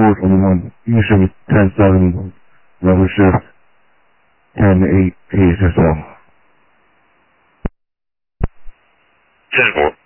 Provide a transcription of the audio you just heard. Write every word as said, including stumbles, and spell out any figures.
report on the one, usually ten seven, level shift, ten eight A S S L. ten four.